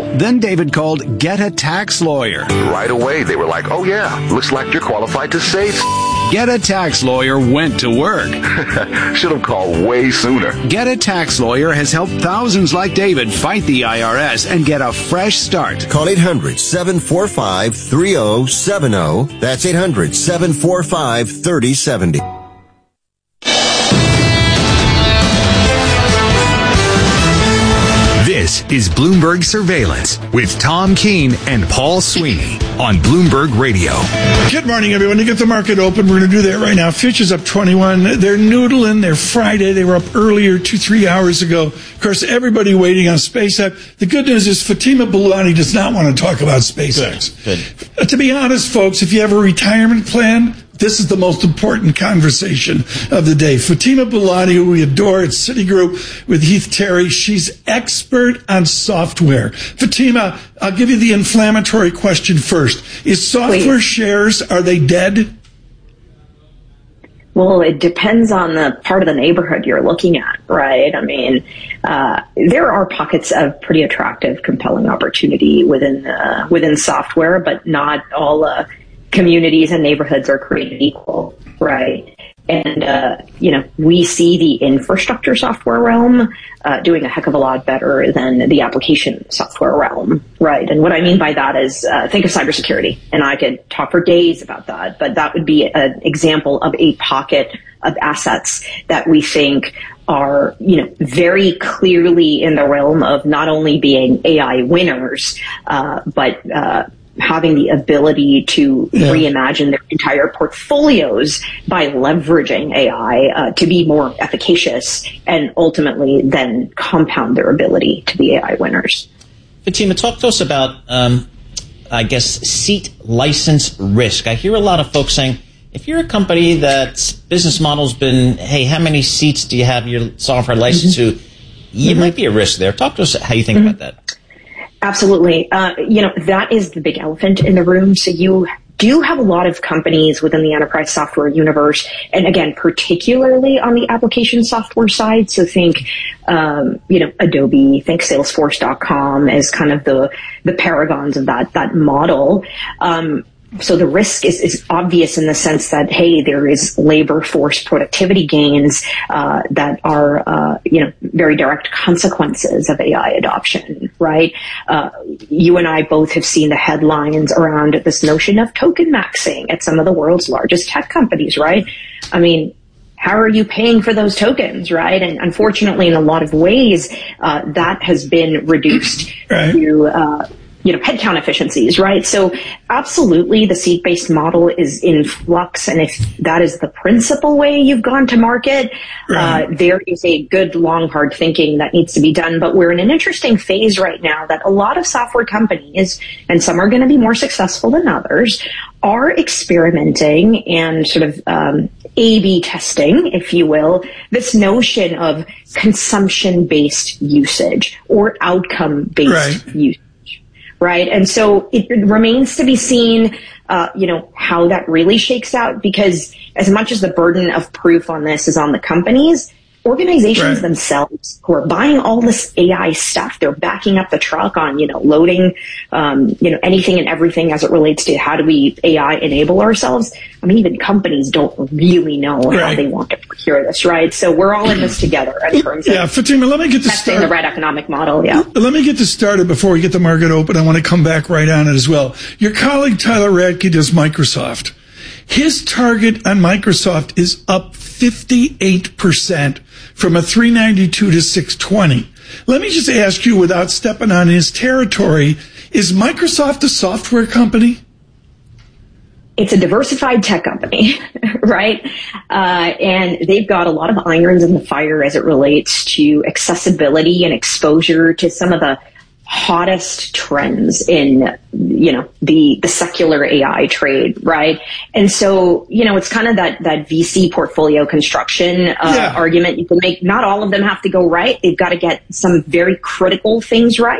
Then David called Get a Tax Lawyer. Right away, they were like, oh yeah, looks like you're qualified to say Get a Tax Lawyer went to work. Should have called way sooner. Get a Tax Lawyer has helped thousands like David fight the IRS and get a fresh start. Call 800-745-3070. That's 800-745-3070. This is Bloomberg Surveillance with Tom Keene and Paul Sweeney on Bloomberg Radio. Good morning, everyone. To get the market open, we're going to do that right now. Futures up 21. They're noodling. They're Friday. They were up earlier 2-3 hours ago. Of course, everybody waiting on SpaceX. The good news is Fatima Boolani does not want to talk about SpaceX. Good. To be honest, folks, if you have a retirement plan, this is the most important conversation of the day. Fatima Boolani, who we adore at Citigroup with Heath Terry, she's expert on software. Fatima, I'll give you the inflammatory question first. Is software shares, are they dead? Well, it depends on the part of the neighborhood you're looking at, right? I mean, there are pockets of pretty attractive, compelling opportunity within software, but not all communities and neighborhoods are created equal, right? And, we see the infrastructure software realm doing a heck of a lot better than the application software realm, right? And what I mean by that is think of cybersecurity, and I could talk for days about that, but that would be an example of a pocket of assets that we think are, very clearly in the realm of not only being AI winners, but having the ability to reimagine their entire portfolios by leveraging AI to be more efficacious and ultimately then compound their ability to be AI winners. Fatima, talk to us about, seat license risk. I hear a lot of folks saying, if you're a company that's business model's been, hey, how many seats do you have your software licensed to? You might be a risk there. Talk to us how you think about that. Absolutely. That is the big elephant in the room. So you do have a lot of companies within the enterprise software universe. And again, particularly on the application software side. So think, Adobe, think Salesforce.com as kind of the paragons of that model. So the risk is obvious in the sense that, hey, there is labor force productivity gains that are, very direct consequences of AI adoption, right? You and I both have seen the headlines around this notion of token maxing at some of the world's largest tech companies, right? I mean, how are you paying for those tokens, right? And unfortunately, in a lot of ways, that has been reduced to headcount efficiencies, right? So absolutely the seat-based model is in flux. And if that is the principal way you've gone to market, there is a good, long, hard thinking that needs to be done. But we're in an interesting phase right now that a lot of software companies, and some are going to be more successful than others, are experimenting and sort of A/B testing, if you will, this notion of consumption-based usage or outcome-based usage. Right. And so it remains to be seen, how that really shakes out, because as much as the burden of proof on this is on the companies, organizations themselves who are buying all this AI stuff, they're backing up the truck on, loading, anything and everything as it relates to how do we AI enable ourselves. I mean, even companies don't really know how they want to procure this, right? So we're all in this together in terms of Fatima, let me get this testing the right economic model. Let me get this started before we get the market open. I want to come back right on it as well. Your colleague Tyler Radke does Microsoft. His target on Microsoft is up 58% from a 392 to 620. Let me just ask you, without stepping on his territory, is Microsoft a software company? It's a diversified tech company, right? And they've got a lot of irons in the fire as it relates to accessibility and exposure to some of the hottest trends in, the secular AI trade, right? And so, it's kind of that VC portfolio construction argument you can make. Not all of them have to go right. They've got to get some very critical things right.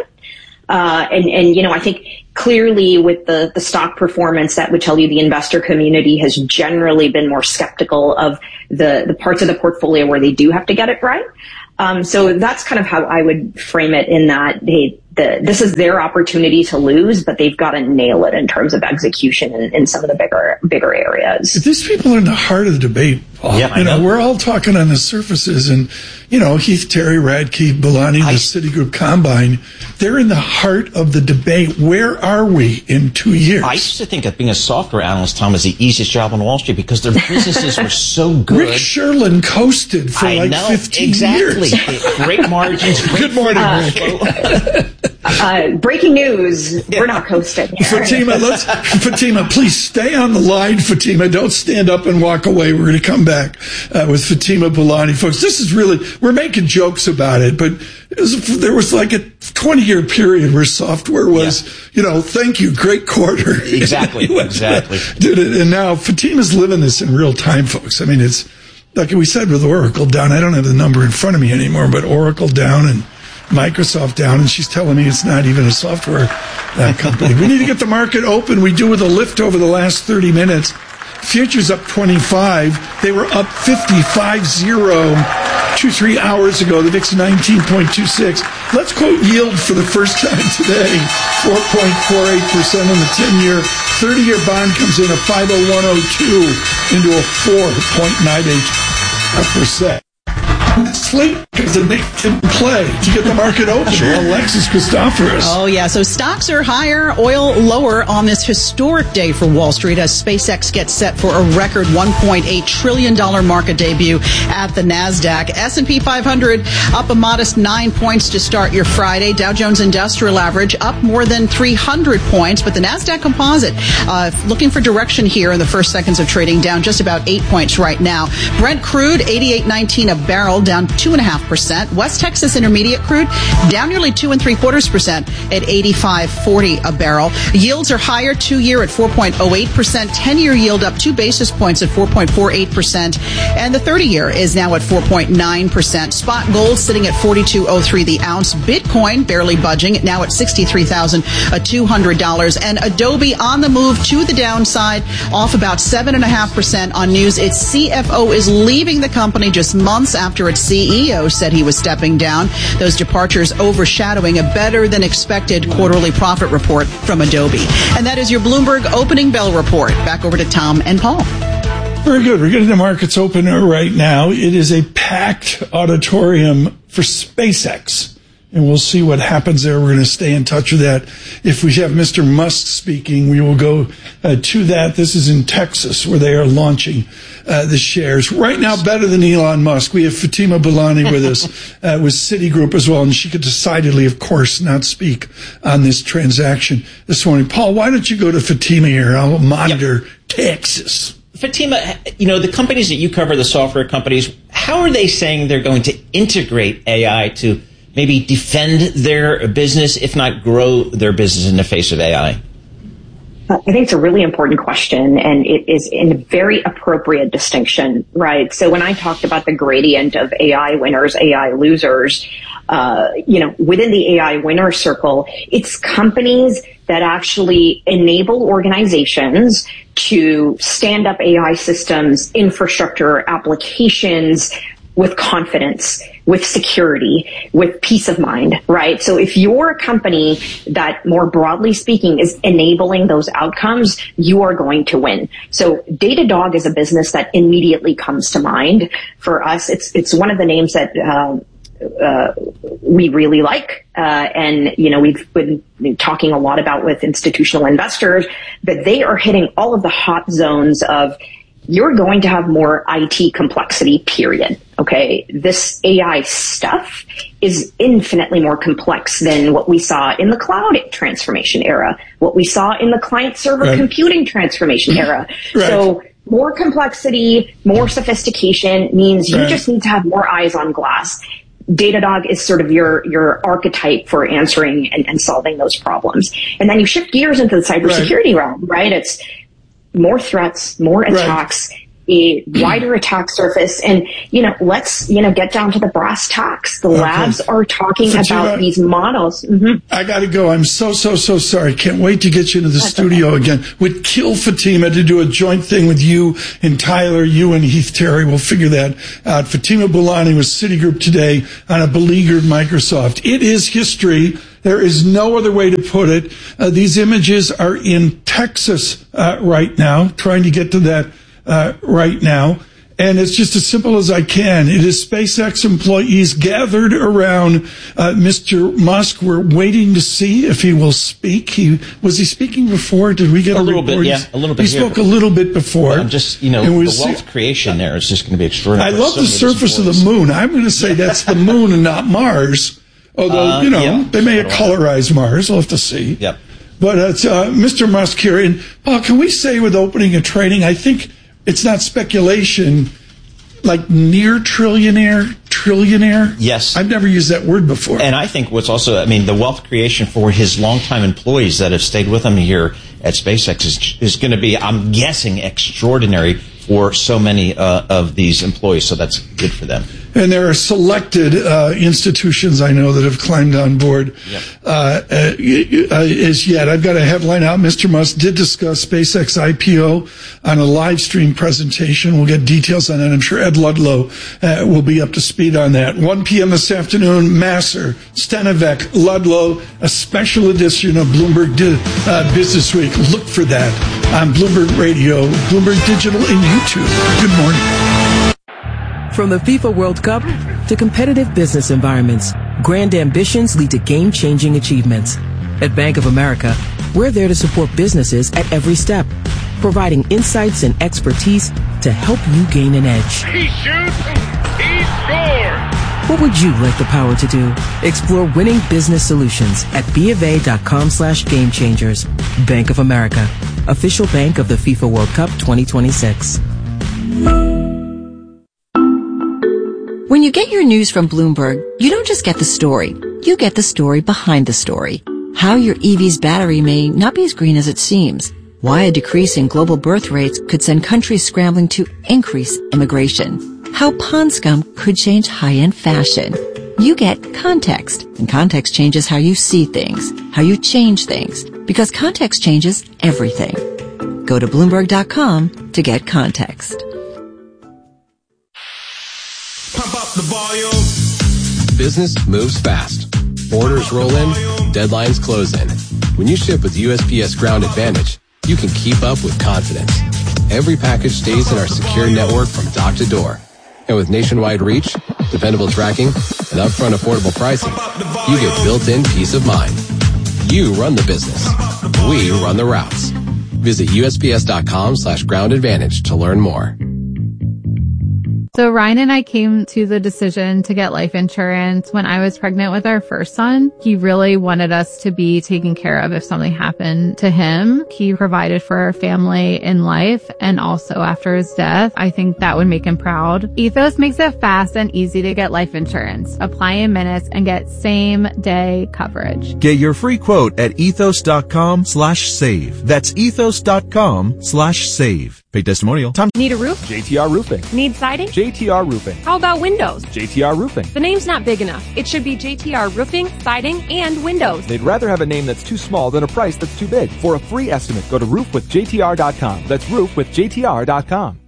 And I think clearly with the stock performance, that would tell you the investor community has generally been more skeptical of the parts of the portfolio where they do have to get it right. So that's kind of how I would frame it, in that this is their opportunity to lose, but they've got to nail it in terms of execution in some of the bigger areas. These people are in the heart of the debate, Paul. Yeah, I know. We're all talking on the surfaces, and Heath, Terry, Radke, Bellani, the Citigroup Combine, they're in the heart of the debate. Where are we in 2 years? I used to think that being a software analyst, Tom, was the easiest job on Wall Street because their businesses were so good. Rick Sherlin coasted for 15 years. Great margins. Good morning, Rick. Breaking news, we're not coasting here. Fatima, please stay on the line, Fatima. Don't stand up and walk away. We're going to come back with Fatima Bellani. Folks, this is really, we're making jokes about it, but there was like a 20-year period where software was, thank you, great quarter. Exactly. Did it. And now Fatima's living this in real time, folks. I mean, it's like we said with Oracle down. I don't have the number in front of me anymore, but Oracle down and Microsoft down, and she's telling me it's not even a software company. We need to get the market open. We do with a lift over the last 30 minutes. Futures up 25. They were up 55.0 2-3 hours ago. The VIX 19.26. Let's quote yield for the first time today. 4.48% on the 10-year. 30-year bond comes in at 501.02 into a 4.98%. Slate is a big play to get the market open. Sure. Alexis Christoforous. Oh, yeah. So stocks are higher, oil lower on this historic day for Wall Street as SpaceX gets set for a record $1.8 trillion market debut at the NASDAQ. S&P 500 up a modest 9 points to start your Friday. Dow Jones Industrial Average up more than 300 points, but the NASDAQ Composite looking for direction here in the first seconds of trading, down just about 8 points right now. Brent crude, $88.19 a barrel, down 2.5%. West Texas Intermediate crude down nearly 2.75% at $85.40 a barrel. Yields are higher, 2-year at 4.08%, 10-year yield up 2 basis points at 4.48%, and the 30-year is now at 4.9%. Spot gold sitting at $42.03 the ounce. Bitcoin barely budging, now at $63,200. And Adobe on the move to the downside, off about 7.5% on news its CFO is leaving the company just months after its CEO said he was stepping down. Those departures overshadowing a better than expected quarterly profit report from Adobe. And that is your Bloomberg opening bell report. Back over to Tom and Paul. Very good. We're getting the markets open right now. It is a packed auditorium for SpaceX. And we'll see what happens there. We're going to stay in touch with that. If we have Mr. Musk speaking, we will go to that. This is in Texas, where they are launching the shares. Right now, better than Elon Musk. We have Fatima Bellani with us, with Citigroup as well, and she could decidedly, of course, not speak on this transaction this morning. Paul, why don't you go to Fatima here? I'll monitor Texas. Fatima, the companies that you cover, the software companies, how are they saying they're going to integrate AI to maybe defend their business, if not grow their business in the face of AI? I think it's a really important question, and it is in a very appropriate distinction, right? So when I talked about the gradient of AI winners, AI losers, within the AI winner circle, it's companies that actually enable organizations to stand up AI systems, infrastructure, applications, with confidence, with security, with peace of mind, right? So if you're a company that, more broadly speaking, is enabling those outcomes, you are going to win. So Datadog is a business that immediately comes to mind for us. It's one of the names that we really like, and we've been talking a lot about with institutional investors, but they are hitting all of the hot zones of, you're going to have more IT complexity, period. Okay. This AI stuff is infinitely more complex than what we saw in the cloud transformation era, what we saw in the client server computing transformation era. Right. So more complexity, more sophistication means you just need to have more eyes on glass. Datadog is sort of your archetype for answering and solving those problems. And then you shift gears into the cybersecurity realm, right? It's more threats, more attacks, a wider attack surface. And, let's, get down to the brass tacks. The labs are talking about these models. Mm-hmm. I got to go. I'm so sorry. Can't wait to get you into the studio again. Would kill Fatima to do a joint thing with you and Tyler, you and Heath Terry. We'll figure that out. Fatima Boolani with Citigroup today on a beleaguered Microsoft. It is history. There is no other way to put it. These images are in Texas right now, trying to get to that right now. And it's just as simple as I can. It is SpaceX employees gathered around Mr. Musk. We're waiting to see if he will speak. Was he speaking before? Did we get a little report? bit? Yeah, a little bit. He spoke a little bit before. I'm just, the wealth creation there is just going to be extraordinary. I love the surface of the moon. I'm going to say that's the moon and not Mars. Although, they may have colorized Mars. We'll have to see. Yep. But it's Mr. Musk here. And, Paul, can we say with opening and trading, I think it's not speculation, like near trillionaire? Yes. I've never used that word before. And I think what's also, the wealth creation for his longtime employees that have stayed with him here at SpaceX is going to be, I'm guessing, extraordinary for so many of these employees. So that's good for them. And there are selected institutions I know that have climbed on board as yet. I've got a headline out. Mr. Musk did discuss SpaceX IPO on a live stream presentation. We'll get details on that. I'm sure Ed Ludlow will be up to speed on that. 1 p.m. this afternoon, Masser, Stenivec, Ludlow, a special edition of Bloomberg Business Week. Look for that on Bloomberg Radio, Bloomberg Digital, and YouTube. Good morning. From the FIFA World Cup to competitive business environments, grand ambitions lead to game-changing achievements. At Bank of America, we're there to support businesses at every step, providing insights and expertise to help you gain an edge. He shoots, he scores! What would you like the power to do? Explore winning business solutions at BofA.com/gamechangers. Bank of America, official bank of the FIFA World Cup 2026. When you get your news from Bloomberg, you don't just get the story. You get the story behind the story. How your EV's battery may not be as green as it seems. Why a decrease in global birth rates could send countries scrambling to increase immigration. How pond scum could change high-end fashion. You get context, and context changes how you see things, how you change things, because context changes everything. Go to Bloomberg.com to get context. Pump up the volume. Business moves fast. Orders roll in, deadlines close in. When you ship with USPS Ground Advantage, you can keep up with confidence. Every package stays in our secure network from dock to door. And with nationwide reach, dependable tracking, and upfront affordable pricing, you get built-in peace of mind. You run the business. We run the routes. Visit USPS.com/Ground Advantage to learn more. So Ryan and I came to the decision to get life insurance when I was pregnant with our first son. He really wanted us to be taken care of if something happened to him. He provided for our family in life and also after his death. I think that would make him proud. Ethos makes it fast and easy to get life insurance. Apply in minutes and get same day coverage. Get your free quote at ethos.com/save. That's ethos.com/save. Paid testimonial. Tom. Need a roof? JTR Roofing. Need siding? JTR Roofing. How about windows? JTR Roofing. The name's not big enough. It should be JTR Roofing, Siding, and Windows. They'd rather have a name that's too small than a price that's too big. For a free estimate, go to roofwithjtr.com. That's roofwithjtr.com.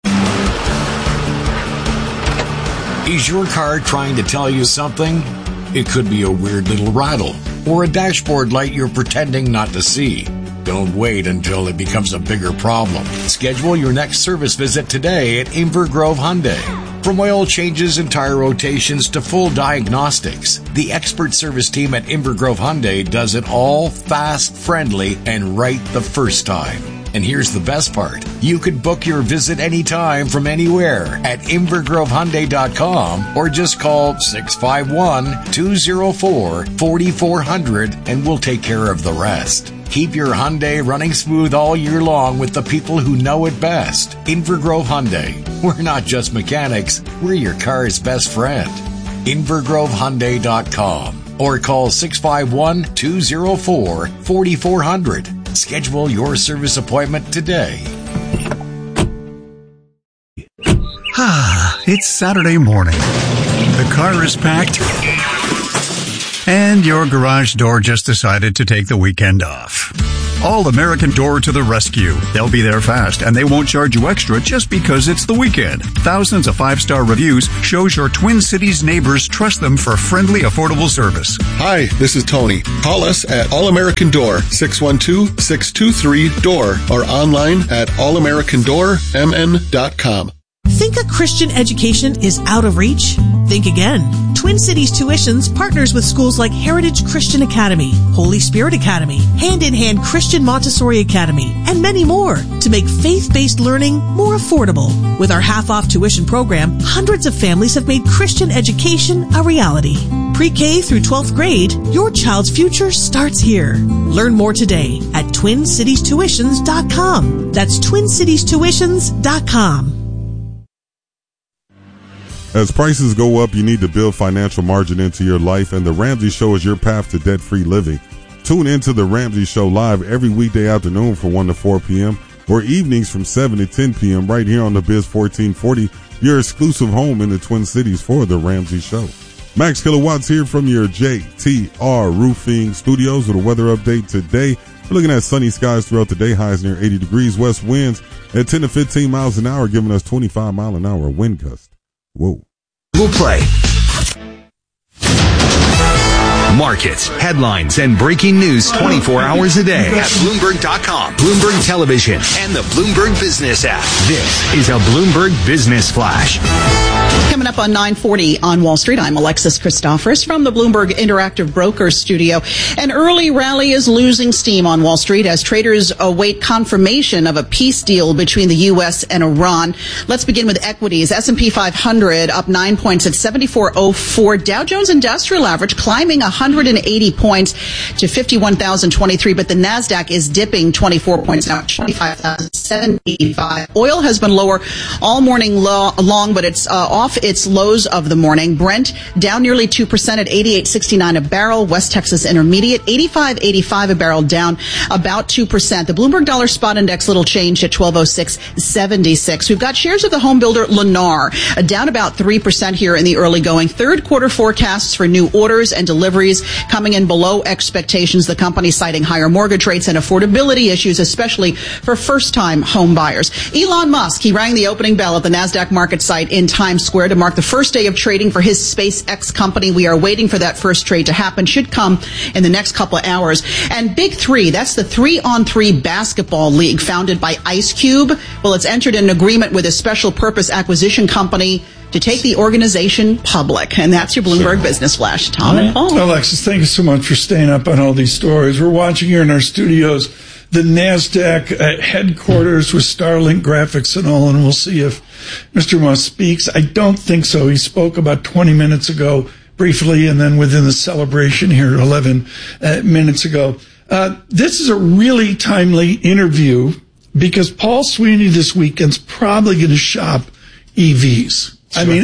Is your car trying to tell you something? It could be a weird little rattle or a dashboard light you're pretending not to see. Don't wait until it becomes a bigger problem. Schedule your next service visit today at Inver Grove Hyundai. From oil changes and tire rotations to full diagnostics, the expert service team at Inver Grove Hyundai does it all fast, friendly, and right the first time. And here's the best part. You could book your visit anytime from anywhere at InvergroveHyundai.com or just call 651-204-4400 and we'll take care of the rest. Keep your Hyundai running smooth all year long with the people who know it best. Inver Grove Hyundai. We're not just mechanics, we're your car's best friend. InvergroveHyundai.com or call 651-204-4400. Schedule your service appointment today. It's Saturday morning. The car is packed, and your garage door just decided to take the weekend off. All American Door to the rescue. They'll be there fast, and they won't charge you extra just because it's the weekend. Thousands of 5-star reviews shows your Twin Cities neighbors trust them for friendly, affordable service. Hi, this is Tony. Call us at All American Door, 612-623-DOOR, or online at allamericandoormn.com. Think a Christian education is out of reach? Think again. Twin Cities Tuitions partners with schools like Heritage Christian Academy, Holy Spirit Academy, Hand in Hand Christian Montessori Academy, and many more to make faith-based learning more affordable. With our half-off tuition program, hundreds of families have made Christian education a reality. Pre-K through 12th grade, your child's future starts here. Learn more today at TwinCitiesTuitions.com. That's TwinCitiesTuitions.com. As prices go up, you need to build financial margin into your life, and The Ramsey Show is your path to debt-free living. Tune into The Ramsey Show live every weekday afternoon from 1 to 4 p.m. or evenings from 7 to 10 p.m. right here on the Biz 1440, your exclusive home in the Twin Cities for The Ramsey Show. Max Kilowatts here from your JTR Roofing Studios with a weather update today. We're looking at sunny skies throughout the day, highs near 80 degrees, west winds at 10 to 15 miles an hour, giving us 25-mile-an-hour wind gust. Whoa. We'll play markets, headlines, and breaking news 24 hours a day at Bloomberg.com, Bloomberg Television, and the Bloomberg Business app. This is a Bloomberg Business Flash. Coming up on 9:40 on Wall Street, I'm Alexis Christoforous from the Bloomberg Interactive Brokers studio. An early rally is losing steam on Wall Street as traders await confirmation of a peace deal between the U.S. and Iran. Let's begin with equities. S&P 500 up 9 points at 74.04. Dow Jones Industrial Average climbing 180 points to 51,023, but the NASDAQ is dipping 24 points now, 25,785. Oil has been lower all morning long, but it's off its lows of the morning. Brent down nearly 2% at 88.69 a barrel. West Texas Intermediate 85.85 a barrel, down about 2%. The Bloomberg Dollar Spot Index little change at 1206.76. We've got shares of the home builder Lennar down about 3% here in the early going. Third quarter forecasts for new orders and deliveries coming in below expectations. The company citing higher mortgage rates and affordability issues, especially for first-time home buyers. Elon Musk, he rang the opening bell at the NASDAQ market site in Times Square to mark the first day of trading for his SpaceX company. We are waiting for that first trade to happen. Should come in the next couple of hours. And Big Three, that's the 3-on-3 basketball league founded by Ice Cube. Well, it's entered an agreement with a special purpose acquisition company to take the organization public. And that's your Bloomberg Business Flash. Tom and Paul. Alexis, thank you so much for staying up on all these stories. We're watching here in our studios the NASDAQ headquarters with Starlink graphics and all, and we'll see if Mr. Musk speaks. I don't think so. He spoke about 20 minutes ago briefly, and then within the celebration here 11 minutes ago. This is a really timely interview because Paul Sweeney this weekend's probably going to shop EVs. Sure. I mean,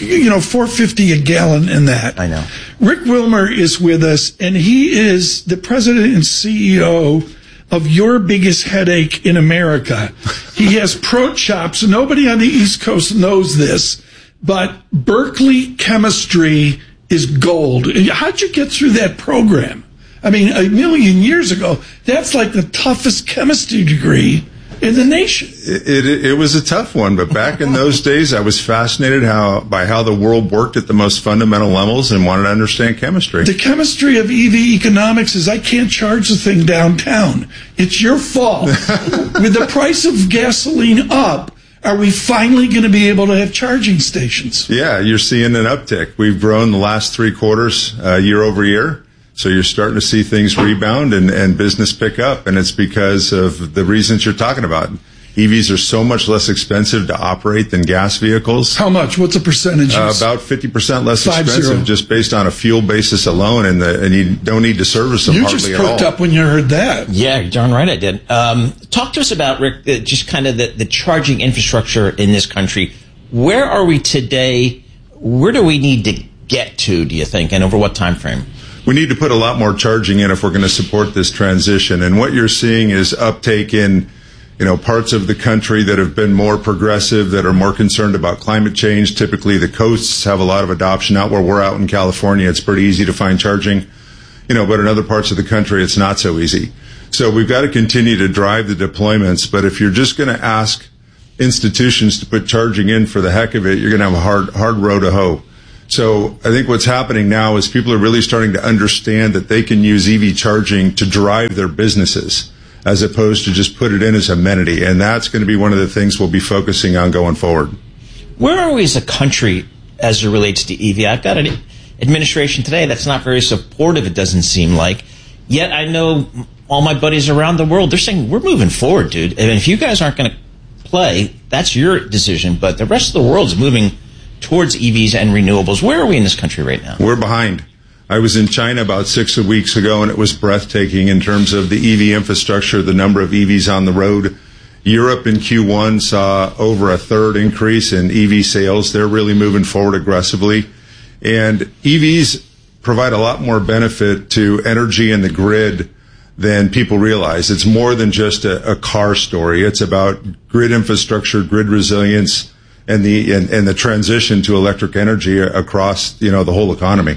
$4.50 a gallon in that. I know. Rick Wilmer is with us, and he is the president and CEO of your biggest headache in America. He has pro chops. Nobody on the East Coast knows this, but Berkeley chemistry is gold. How'd you get through that program? I mean, a million years ago, that's like the toughest chemistry degree in the nation. It was a tough one, but back in those days, I was fascinated by how the world worked at the most fundamental levels and wanted to understand chemistry. The chemistry of EV economics is I can't charge the thing downtown. It's your fault. With the price of gasoline up, are we finally going to be able to have charging stations? Yeah, you're seeing an uptick. We've grown the last 3 quarters year over year. So you're starting to see things rebound and business pick up, and it's because of the reasons you're talking about. EVs are so much less expensive to operate than gas vehicles. How much? What's the percentage? About 50% less expensive just based on a fuel basis alone, and you don't need to service them hardly at all. You just perked up when you heard that. Yeah, you're darn right I did. Talk to us about, Rick, just kind of the charging infrastructure in this country. Where are we today? Where do we need to get to, do you think, and over what time frame? We need to put a lot more charging in if we're going to support this transition. And what you're seeing is uptake in parts of the country that have been more progressive, that are more concerned about climate change. Typically, the coasts have a lot of adoption. Out where we're out in California, it's pretty easy to find charging, but in other parts of the country, it's not so easy. So we've got to continue to drive the deployments. But if you're just going to ask institutions to put charging in for the heck of it, you're going to have a hard row to hoe. So I think what's happening now is people are really starting to understand that they can use EV charging to drive their businesses, as opposed to just put it in as amenity. And that's going to be one of the things we'll be focusing on going forward. Where are we as a country as it relates to EV? I've got an administration today that's not very supportive, it doesn't seem like. Yet I know all my buddies around the world, they're saying, we're moving forward, dude. And if you guys aren't going to play, that's your decision. But the rest of the world is moving towards EVs and renewables. Where are we in this country right now? We're behind. I was in China about 6 weeks ago, and it was breathtaking in terms of the EV infrastructure, the number of EVs on the road. Europe in Q1 saw over a third increase in EV sales. They're really moving forward aggressively. And EVs provide a lot more benefit to energy and the grid than people realize. It's more than just a car story. It's about grid infrastructure, grid resilience, and the transition to electric energy across the whole economy.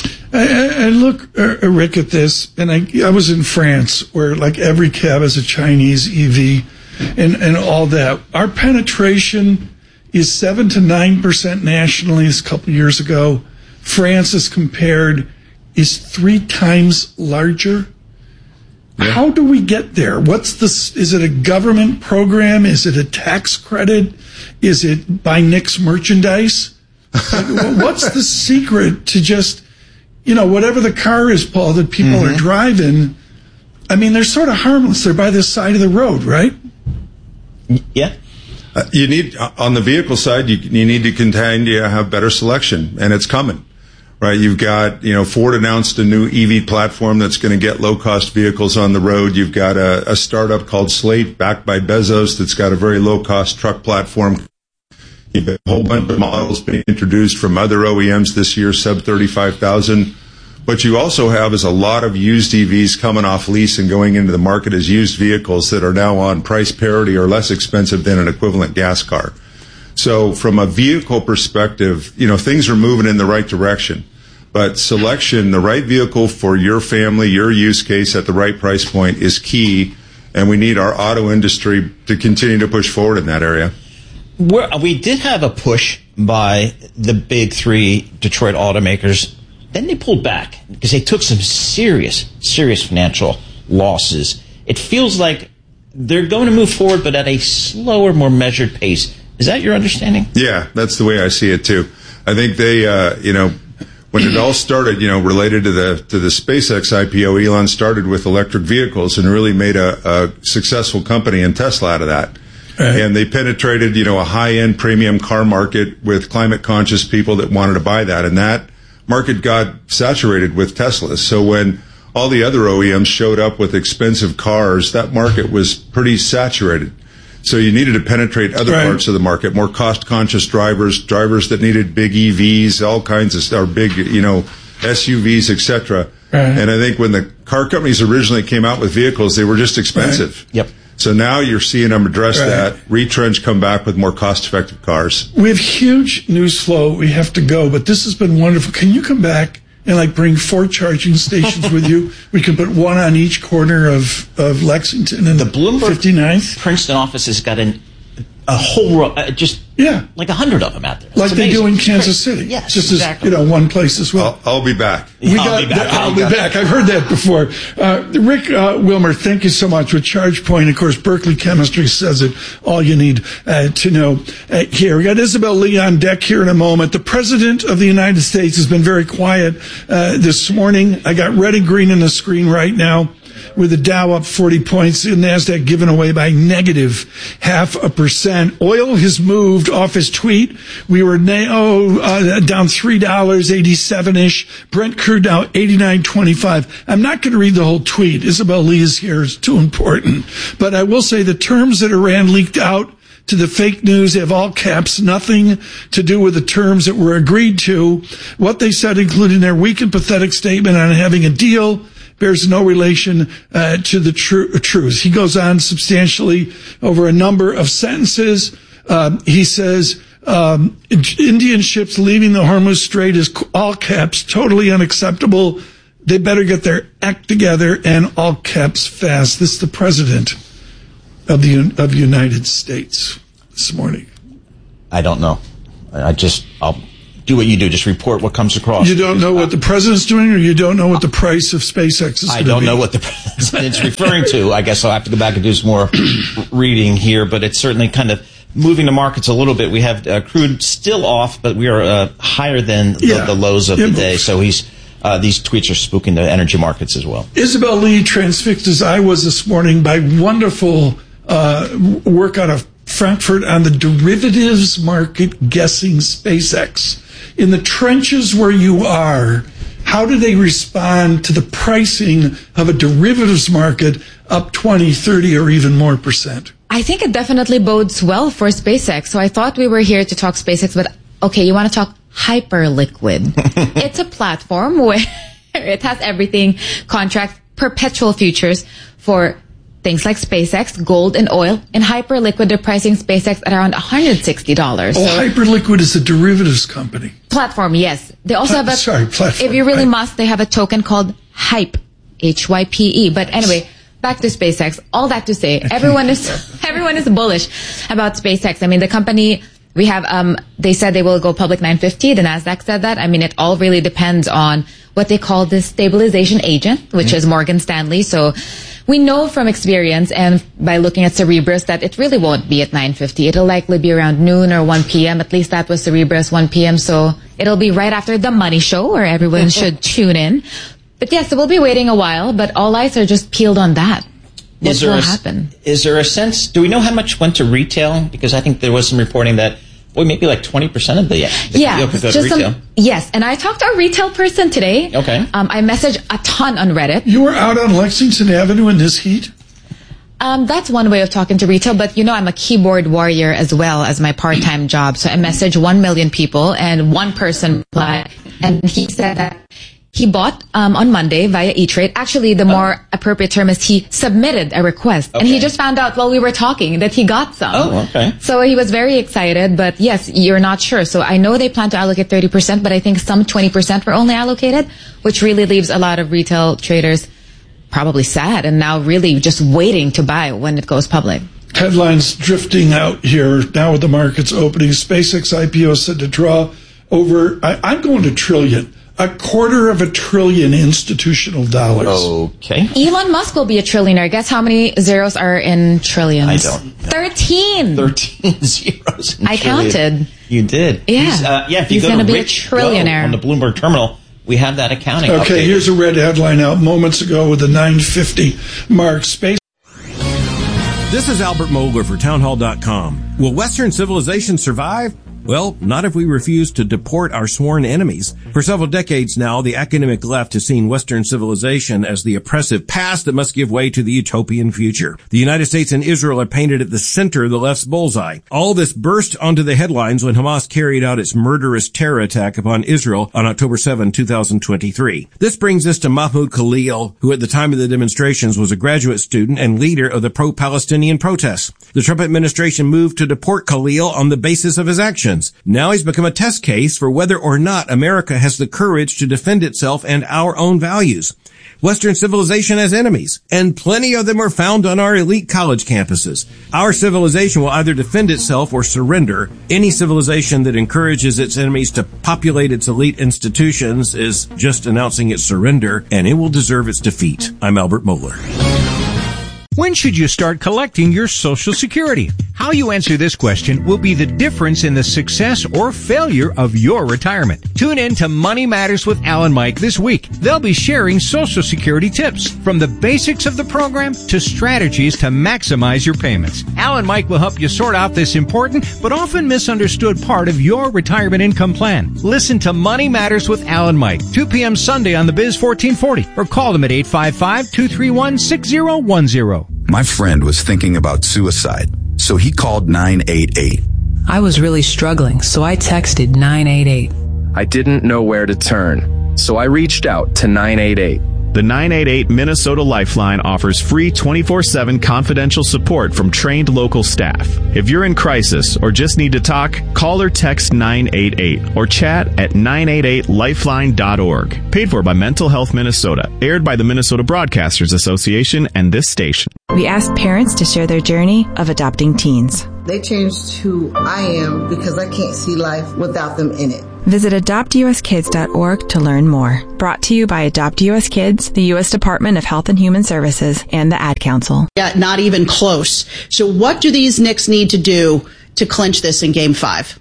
I look, Rick, at this, and I was in France, where like every cab has a Chinese EV and all that. Our penetration is 7 to 9% nationally. This a couple of years ago. France is compared is 3 times larger. Yeah. How do we get there? Is it a government program? Is it a tax credit? Is it buy Nick's merchandise? What's the secret to just, whatever the car is, Paul, that people are driving? I mean, they're sort of harmless. They're by the side of the road, right? Yeah. You need, on the vehicle side, you need to continue to have better selection, and it's coming. Right, you've got, Ford announced a new EV platform that's going to get low-cost vehicles on the road. You've got a startup called Slate, backed by Bezos, that's got a very low-cost truck platform. You've got a whole bunch of models being introduced from other OEMs this year, sub 35,000. What you also have is a lot of used EVs coming off lease and going into the market as used vehicles that are now on price parity or less expensive than an equivalent gas car. So from a vehicle perspective, things are moving in the right direction. But selection, the right vehicle for your family, your use case at the right price point is key. And we need our auto industry to continue to push forward in that area. We did have a push by the big 3 Detroit automakers. Then they pulled back because they took some serious financial losses. It feels like they're going to move forward, but at a slower, more measured pace. Is that your understanding? Yeah, that's the way I see it too. I think they, when it all started, related to the SpaceX IPO, Elon started with electric vehicles and really made a successful company in Tesla out of that. Right. And they penetrated, a high-end premium car market with climate-conscious people that wanted to buy that. And that market got saturated with Teslas. So when all the other OEMs showed up with expensive cars, that market was pretty saturated. So you needed to penetrate other parts of the market, more cost-conscious drivers that needed big EVs, all kinds of or big, SUVs, etc. And I think when the car companies originally came out with vehicles, they were just expensive. Yep. So now you're seeing them address that, retrench, come back with more cost-effective cars. We have huge news flow. We have to go, but this has been wonderful. Can you come back and bring 4 charging stations with you? We can put 1 on each corner of Lexington and the Bloomberg 59th. Princeton office has got a whole row, like 100 of them out there. Like they do in Kansas City. Yes, just exactly. as one place as well. I'll be back. I'll be back. I've heard that before. Rick Wilmer, thank you so much with ChargePoint. Of course, Berkeley Chemistry says it. All you need to know here. We got Isabel Lee on deck here in a moment. The President of the United States has been very quiet this morning. I got red and green on the screen right now, with the Dow up 40 points, the NASDAQ given away by negative 0.5%. Oil has moved off his tweet. We were down $3, 87-ish. Brent crude now 89.25. I'm not going to read the whole tweet. Isabel Lee is here. It's too important. But I will say the terms that Iran leaked out to the fake news have all caps, nothing to do with the terms that were agreed to. What they said, including their weak and pathetic statement on having a deal bears no relation to the truth. He goes on substantially over a number of sentences. He says, Indian ships leaving the Hormuz Strait is, all caps, totally unacceptable. They better get their act together, and all caps fast. This is the president of the United States this morning. I don't know. I'll do what you do. Just report what comes across. You don't know what the president's doing, or you don't know what the price of SpaceX is going to be? I don't know what the president's referring to. I guess I'll have to go back and do some more reading here, but it's certainly kind of moving the markets a little bit. We have crude still off, but we are higher than the lows of the day. So these tweets are spooking the energy markets as well. Isabel Lee, transfixed as I was this morning by wonderful work out of Frankfurt on the derivatives market guessing SpaceX. In the trenches where you are, how do they respond to the pricing of a derivatives market up 20, 30, or even more percent? I think it definitely bodes well for SpaceX. So I thought we were here to talk SpaceX, but okay, you want to talk Hyperliquid. It's a platform where it has everything, contract, perpetual futures for things like SpaceX, gold, and oil. In Hyperliquid, they're pricing SpaceX at around $160. Hyperliquid is a derivatives company. Platform, yes. They also have platform. If you really must, they have a token called HYPE, HYPE. But anyway, back to SpaceX. All that to say, everyone is bullish about SpaceX. I mean, the company, we have, they said they will go public 950. The NASDAQ said that. I mean, it all really depends on what they call the stabilization agent, which is Morgan Stanley. So we know from experience and by looking at Cerebras that it really won't be at 950. It'll likely be around noon or 1 p.m. At least that was Cerebras, 1 p.m. So it'll be right after the money show where everyone should tune in. But yes, we'll be waiting a while, but all eyes are just peeled on that. What will happen? Is there a sense, do we know how much went to retail? Because I think there was some reporting that, maybe like 20% of the retail. Yes, and I talked to a retail person today. Okay. I messaged a ton on Reddit. You were out on Lexington Avenue in this heat? That's one way of talking to retail, but I'm a keyboard warrior as well as my part-time job. So I messaged 1 million people and one person replied, and he said that he bought on Monday via E-Trade. Actually, the more appropriate term is he submitted a request. Okay. And he just found out while we were talking that he got some. Oh, okay. So he was very excited, but yes, you're not sure. So I know they plan to allocate 30%, but I think some 20% were only allocated, which really leaves a lot of retail traders probably sad and now really just waiting to buy when it goes public. Headlines drifting out here now with the markets opening. SpaceX IPO said to draw over, I'm going to trillion. $250 billion institutional dollars. Okay. Elon Musk will be a trillionaire. Guess how many zeros are in trillions? I don't know. 13. 13 zeros in I trillion. counted. You did. Yeah. If you He's go to be a trillionaire on the Bloomberg terminal, we have that accounting. Okay, here's a red headline out moments ago with the 950 mark. Space. This is Albert Mohler for townhall.com. Will Western civilization survive? Well, not if we refuse to deport our sworn enemies. For several decades now, the academic left has seen Western civilization as the oppressive past that must give way to the utopian future. The United States and Israel are painted at the center of the left's bullseye. All this burst onto the headlines when Hamas carried out its murderous terror attack upon Israel on October 7, 2023. This brings us to Mahmoud Khalil, who at the time of the demonstrations was a graduate student and leader of the pro-Palestinian protests. The Trump administration moved to deport Khalil on the basis of his actions. Now he's become a test case for whether or not America has the courage to defend itself and our own values. Western civilization has enemies, and plenty of them are found on our elite college campuses. Our civilization will either defend itself or surrender. Any civilization that encourages its enemies to populate its elite institutions is just announcing its surrender, and it will deserve its defeat. I'm Albert Mohler. When should you start collecting your Social Security? How you answer this question will be the difference in the success or failure of your retirement. Tune in to Money Matters with Al and Mike this week. They'll be sharing Social Security tips, from the basics of the program to strategies to maximize your payments. Al and Mike will help you sort out this important but often misunderstood part of your retirement income plan. Listen to Money Matters with Al and Mike, 2 p.m. Sunday on the Biz 1440, or call them at 855-231-6010. My friend was thinking about suicide, so he called 988. I was really struggling, so I texted 988. I didn't know where to turn, so I reached out to 988. The 988 Minnesota Lifeline offers free 24/7 confidential support from trained local staff. If you're in crisis or just need to talk, call or text 988 or chat at 988lifeline.org. Paid for by Mental Health Minnesota. Aired by the Minnesota Broadcasters Association and this station. We asked parents to share their journey of adopting teens. They changed who I am because I can't see life without them in it. Visit adoptuskids.org to learn more. Brought to you by Adopt US Kids, the U.S. Department of Health and Human Services, and the Ad Council. Yeah, not even close. So what do these Knicks need to do to clinch this in Game 5?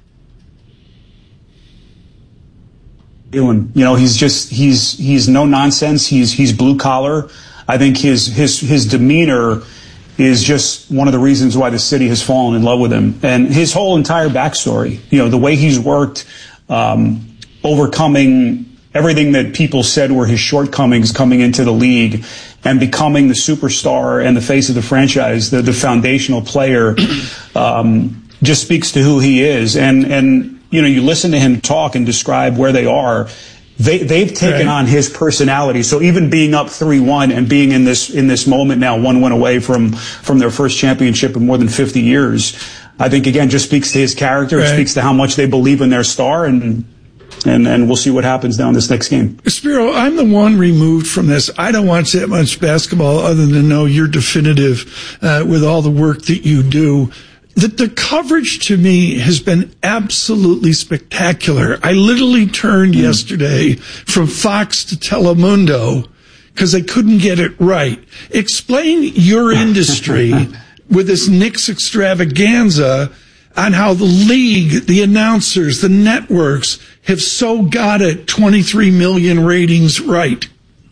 You know, he's no nonsense. He's blue collar. I think his demeanor is just one of the reasons why the city has fallen in love with him. And his whole entire backstory, you know, the way he's worked, overcoming everything that people said were his shortcomings coming into the league and becoming the superstar and the face of the franchise, the foundational player, just speaks to who he is. And you know, you listen to him talk and describe where they are. They've taken on his personality. So even being up 3-1 and being in this moment now, 1 win away from their first championship in more than 50 years, I think again just speaks to his character. It speaks to how much they believe in their star, and we'll see what happens down this next game. Spiro, I'm the one removed from this. I don't watch that much basketball other than know you're definitive with all the work that you do. The coverage to me has been absolutely spectacular. I literally turned yesterday from Fox to Telemundo because I couldn't get it right. Explain your industry with this Knicks extravaganza on how the league, the announcers, the networks have so got it 23 million ratings right.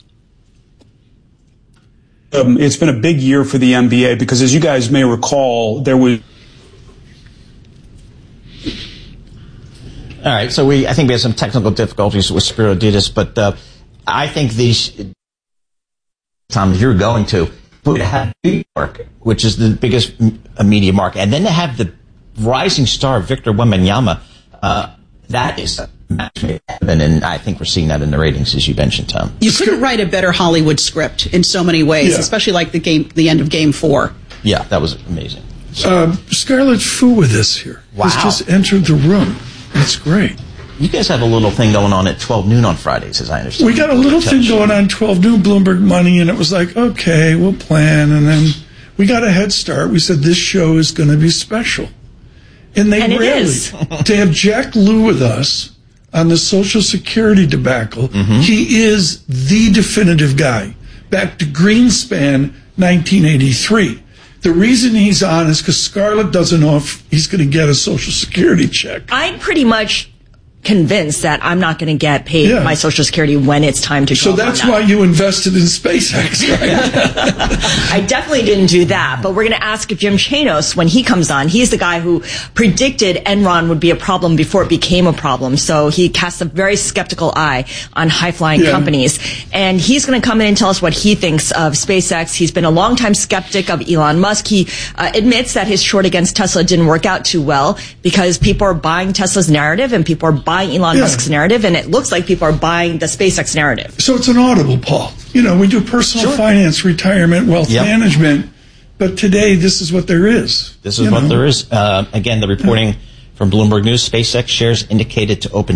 It's been a big year for the NBA because, as you guys may recall, there was... All right, so I think we have some technical difficulties with Spiro Dedes, but I think Tom, you're going to have New York, which is the biggest media market, and then to have the rising star Victor Wembanyama, that is a match made in heaven, and I think we're seeing that in the ratings, as you mentioned, Tom. You couldn't write a better Hollywood script in so many ways, especially like the end of Game 4. Yeah, that was amazing. Scarlett Fu with us here. Wow. Has just entered the room. That's great. You guys have a little thing going on at 12 noon on Fridays, as I understand. We got a little thing going on 12 noon, Bloomberg Money, and it was like, okay, we'll plan. And then we got a head start. We said this show is going to be special. And it is. To have Jack Lew with us on the Social Security debacle, he is the definitive guy. Back to Greenspan, 1983. The reason he's on is because Scarlett doesn't know if he's going to get a Social Security check. I'm pretty much convinced that I'm not going to get paid my Social Security when it's time to go. So that's why you invested in SpaceX, right? I definitely didn't do that, but we're going to ask Jim Chanos when he comes on. He's the guy who predicted Enron would be a problem before it became a problem. So he casts a very skeptical eye on high-flying companies. And he's going to come in and tell us what he thinks of SpaceX. He's been a longtime skeptic of Elon Musk. He admits that his short against Tesla didn't work out too well because people are buying Tesla's narrative and people are buying Elon Musk's narrative, and it looks like people are buying the SpaceX narrative. So it's an audible, Paul. You know, we do personal finance, retirement, wealth management, but today this is what there is. This is what there is. Again, the reporting from Bloomberg News, SpaceX shares indicated to open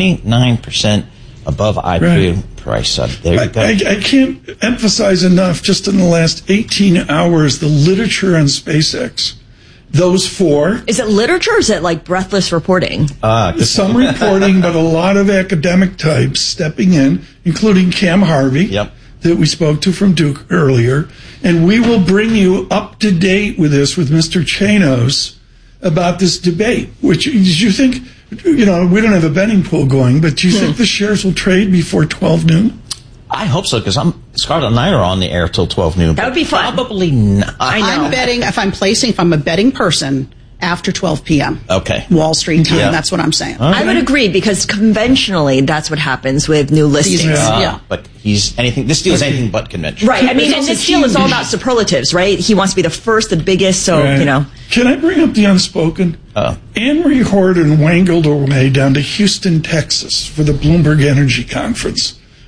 29% above IPO price. There you go. I can't emphasize enough, just in the last 18 hours, the literature on SpaceX. Those four. Is it literature or is it like breathless reporting? Some reporting, but a lot of academic types stepping in, including Cam Harvey, that we spoke to from Duke earlier. And we will bring you up to date with this with Mr. Chanos about this debate, which you think, you know, we don't have a betting pool going, but do you think the shares will trade before 12 noon? I hope so, because Scarlett and I are on the air till 12 noon. That would be fun. Probably not. I'm betting, if I'm a betting person, after 12 p.m. Okay. Wall Street time, that's what I'm saying. Okay. I would agree, because conventionally, that's what happens with new listings. But this deal is anything but conventional. Right. I mean, and this deal is all about superlatives, right? He wants to be the first, the biggest, so, you know. Can I bring up the unspoken? Anne-Marie Horton wangled her way down to Houston, Texas for the Bloomberg Energy Conference.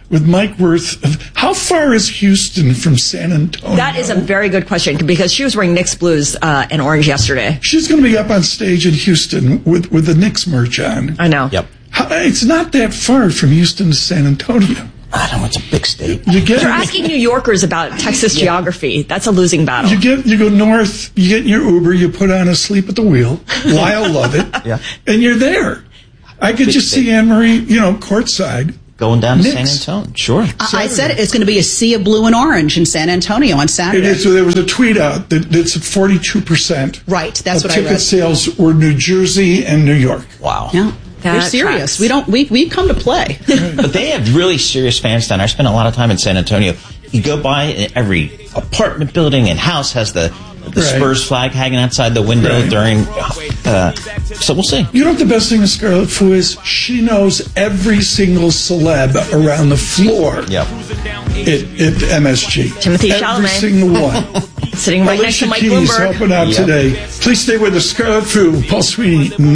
with Mike Wirth. How far is Houston from San Antonio? That is a very good question because she was wearing Knicks blues and orange yesterday. She's going to be up on stage in Houston with the Knicks merch on. I know. Yep. It's not that far from Houston to San Antonio. I know, it's a big state. You're asking New Yorkers about Texas geography. That's a losing battle. You go north, you get in your Uber, you put on Asleep at the Wheel. Lyle love it. Yeah. And you're there. I could just see Anne-Marie, courtside. Going down to San Knicks. Antonio. Sure. I said it's going to be a sea of blue and orange in San Antonio on Saturday. So there was a tweet out that's at 42%. Right, that's what I ticket read. sales were New Jersey and New York. Wow. Yeah. They're serious. We've come to play. But they have really serious fans down there. I spent a lot of time in San Antonio. You go by, and every apartment building and house has the Spurs flag hanging outside the window during. So we'll see. You know what the best thing of Scarlet Fu is? She knows every single celeb around the floor. Yep. At MSG. Timothy Every Chalamet. single one. Sitting right next to Mike Alicia Keys Bloomberg. helping out today. Please stay with us. Scarlet Fu, Paul Sweeney.